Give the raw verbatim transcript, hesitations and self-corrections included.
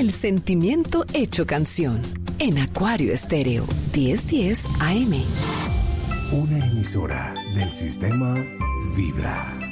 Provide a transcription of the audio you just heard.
el sentimiento hecho canción. En Acuario Estéreo, diez diez A M. Una emisora del sistema Vibra.